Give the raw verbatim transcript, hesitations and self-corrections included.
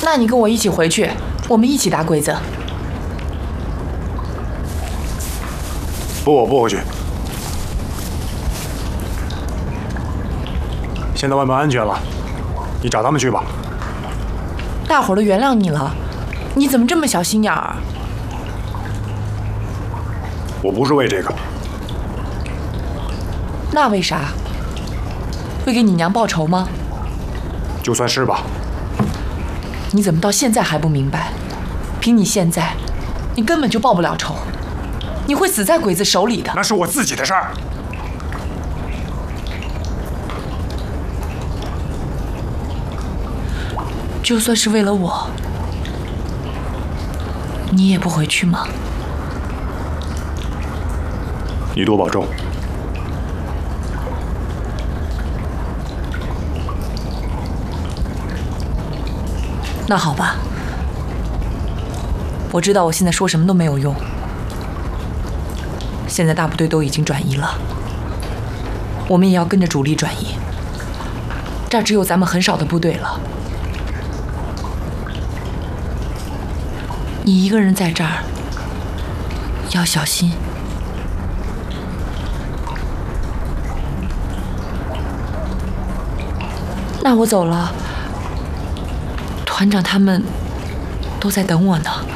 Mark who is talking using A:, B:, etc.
A: 那你跟我一起回去，我们一起打鬼子。
B: 不，我不回去。现在外面安全了，你找他们去吧。
A: 大伙儿都原谅你了，你怎么这么小心眼儿？
B: 我不是为这个。
A: 那为啥？为给你娘报仇吗？
B: 就算是吧。
A: 你怎么到现在还不明白？凭你现在，你根本就报不了仇，你会死在鬼子手里的。
B: 那是我自己的事儿。
A: 就算是为了我，你也不回去吗？
B: 你多保重。
A: 那好吧，我知道我现在说什么都没有用。现在大部队都已经转移了，我们也要跟着主力转移。这儿只有咱们很少的部队了。你一个人在这儿，要小心。那我走了，团长他们都在等我呢。